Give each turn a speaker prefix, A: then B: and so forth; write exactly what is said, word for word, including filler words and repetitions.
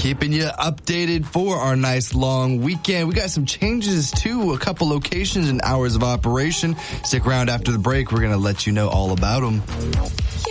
A: Keeping you updated for our nice long weekend. We got some changes to a couple locations and hours of operation. Stick around after the break. We're going to let you know all about them.